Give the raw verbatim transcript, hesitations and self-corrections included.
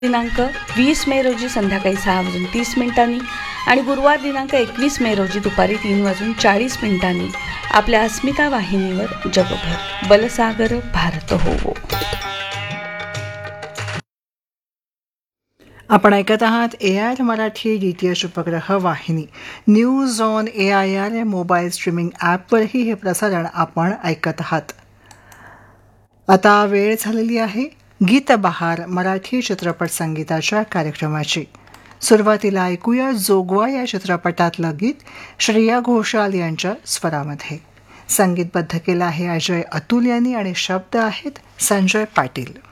दिनांक वीस मे रोजी संध्याकाळी सहा वाजून तीस मिनिटांनी आणि गुरुवार दिनांक एकवीस मे रोजी दुपारी तीन वाजून चाळीस मिनिटांनी आपल्या अस्मिता वाहिनीवर जगभर बलसागर भारत होवो. आपण ऐकत आहात ए I R Marathi D T H उपग्रह वाहिनी. News on A I R या मोबाईल स्ट्रीमिंग ॲपवरही हे प्रसारण आपण ऐकत आहात. आता वेळ झालेली आहे गीतबहार मराठी चित्रपट संगीताच्या कार्यक्रमाची. सुरुवातीला ऐकूया जोगवा या चित्रपटातलं गीत श्रेया घोषाल यांच्या स्वरामध्ये. संगीतबद्ध केलं आहे अजय अतुल यांनी आणि शब्द आहेत संजय पाटील.